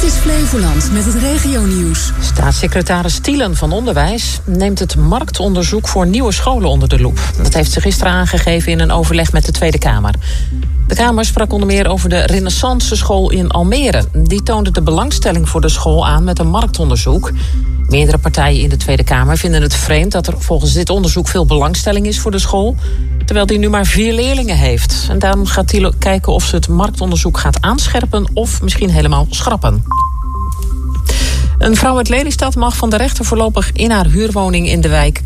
Dit is Flevoland met het regionieuws. Staatssecretaris Thielen van Onderwijs neemt het marktonderzoek voor nieuwe scholen onder de loep. Dat heeft ze gisteren aangegeven in een overleg met de Tweede Kamer. De Kamer sprak onder meer over de Renaissance School in Almere. Die toonde de belangstelling voor de school aan met een marktonderzoek. Meerdere partijen in de Tweede Kamer vinden het vreemd dat er volgens dit onderzoek veel belangstelling is voor de school, terwijl die nu maar 4 leerlingen heeft. En daarom gaat Thielen kijken of ze het marktonderzoek gaat aanscherpen of misschien helemaal schrappen. Een vrouw uit Lelystad mag van de rechter voorlopig in haar huurwoning in de wijk